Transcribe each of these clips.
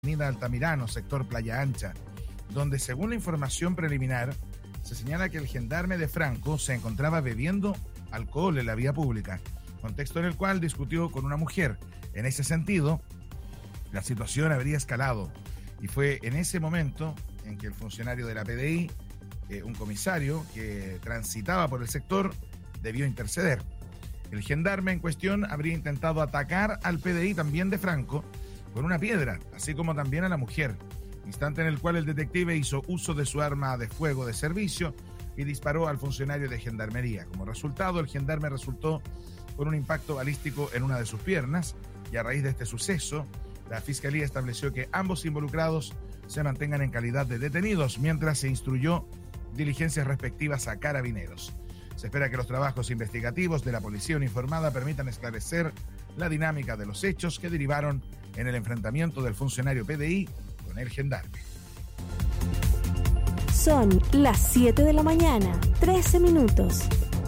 avenida Altamirano, sector Playa Ancha, donde según la información preliminar se señala que el gendarme de Franco se encontraba bebiendo alcohol en la vía pública, contexto en el cual discutió con una mujer. En ese sentido, la situación habría escalado y fue en ese momento en que el funcionario de la PDI, un comisario que transitaba por el sector, debió interceder. El gendarme en cuestión habría intentado atacar al PDI también de Franco con una piedra, así como también a la mujer, instante en el cual el detective hizo uso de su arma de fuego de servicio y disparó al funcionario de gendarmería. Como resultado, el gendarme resultó con un impacto balístico en una de sus piernas y a raíz de este suceso, la Fiscalía estableció que ambos involucrados se mantengan en calidad de detenidos mientras se instruyó diligencias respectivas a Carabineros. Se espera que los trabajos investigativos de la Policía Uniformada permitan esclarecer la dinámica de los hechos que derivaron en el enfrentamiento del funcionario PDI con el gendarme. Son las 7 de la mañana, 13 minutos.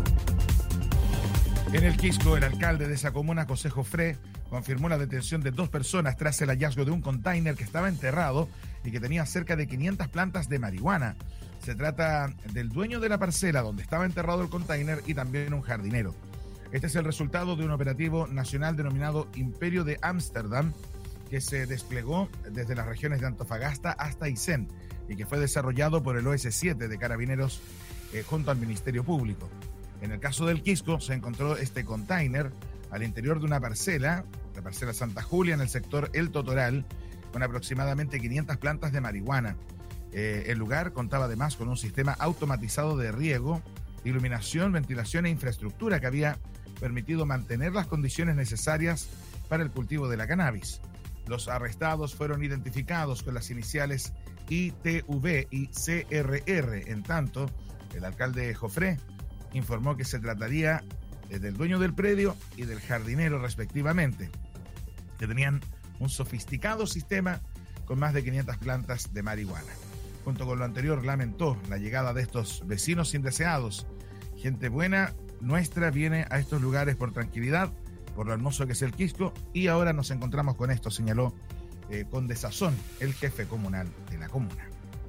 En el Quisco, el alcalde de esa comuna, José Jofré, confirmó la detención de 2 personas tras el hallazgo de un container que estaba enterrado y que tenía cerca de 500 plantas de marihuana. Se trata del dueño de la parcela donde estaba enterrado el container y también un jardinero. Este es el resultado de un operativo nacional denominado Imperio de Ámsterdam, que se desplegó desde las regiones de Antofagasta hasta Aysén y que fue desarrollado por el OS7 de Carabineros junto al Ministerio Público. En el caso del Quisco se encontró este container al interior de una parcela, la parcela Santa Julia en el sector El Totoral, con aproximadamente 500 plantas de marihuana. El lugar contaba además con un sistema automatizado de riego, iluminación, ventilación e infraestructura que había permitido mantener las condiciones necesarias para el cultivo de la cannabis. Los arrestados fueron identificados con las iniciales ITV y CRR. En tanto, el alcalde Jofré informó que se trataría del dueño del predio y del jardinero respectivamente, que tenían un sofisticado sistema con más de 500 plantas de marihuana. Junto con lo anterior, lamentó la llegada de estos vecinos indeseados. Gente buena nuestra viene a estos lugares por tranquilidad, por lo hermoso que es el Quisco, y ahora nos encontramos con esto, señaló con desazón el jefe comunal de la comuna.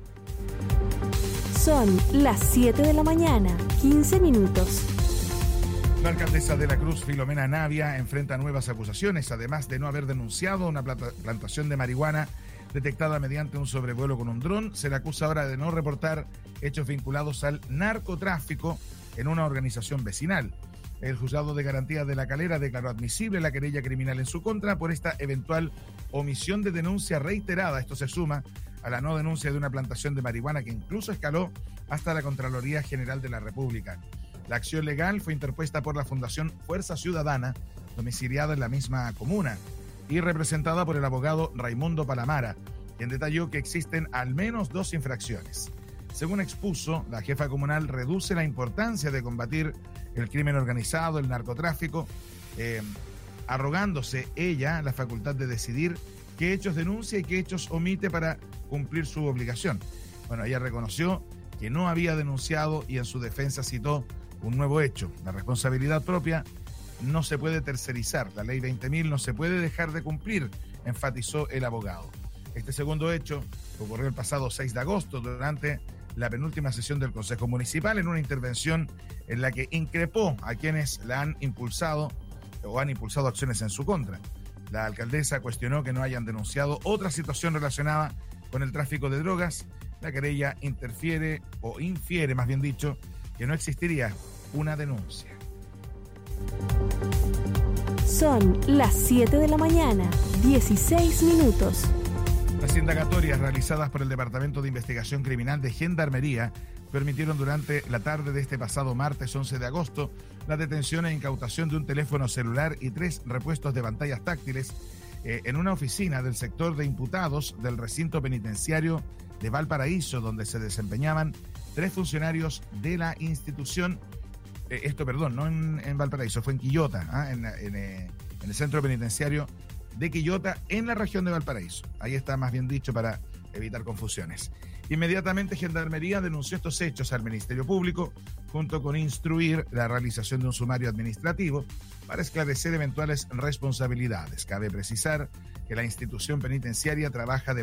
Son las 7 de la mañana, 15 minutos. La alcaldesa de la Cruz, Filomena Navia, enfrenta nuevas acusaciones, además de no haber denunciado una plantación de marihuana detectada mediante un sobrevuelo con un dron. Se le acusa ahora de no reportar hechos vinculados al narcotráfico en una organización vecinal. El juzgado de garantía de La Calera declaró admisible la querella criminal en su contra por esta eventual omisión de denuncia reiterada. Esto se suma a la no denuncia de una plantación de marihuana que incluso escaló hasta la Contraloría General de la República. La acción legal fue interpuesta por la Fundación Fuerza Ciudadana, domiciliada en la misma comuna, y representada por el abogado Raimundo Palamara, quien detalló que existen al menos 2 infracciones. Según expuso, la jefa comunal reduce la importancia de combatir el crimen organizado, el narcotráfico, arrogándose ella la facultad de decidir qué hechos denuncia y qué hechos omite para cumplir su obligación. Bueno, ella reconoció que no había denunciado y en su defensa citó un nuevo hecho: la responsabilidad propia no se puede tercerizar, la ley 20.000 no se puede dejar de cumplir, enfatizó el abogado. Este segundo hecho ocurrió el pasado 6 de agosto durante la penúltima sesión del Consejo Municipal, en una intervención en la que increpó a quienes la han impulsado o han impulsado acciones en su contra. La alcaldesa cuestionó que no hayan denunciado otra situación relacionada con el tráfico de drogas. La querella interfiere o infiere, más bien dicho, que no existiría una denuncia. Son las 7 de la mañana, 16 minutos. Las indagatorias realizadas por el Departamento de Investigación Criminal de Gendarmería permitieron durante la tarde de este pasado martes 11 de agosto la detención e incautación de un teléfono celular y 3 repuestos de pantallas táctiles en una oficina del sector de imputados del recinto penitenciario de Valparaíso, donde se desempeñaban 3 funcionarios de la institución. No en Valparaíso, fue en Quillota, en el centro penitenciario de Quillota, en la región de Valparaíso. Ahí está, más bien dicho, para evitar confusiones. Inmediatamente Gendarmería denunció estos hechos al Ministerio Público, junto con instruir la realización de un sumario administrativo para esclarecer eventuales responsabilidades. Cabe precisar que la institución penitenciaria trabaja de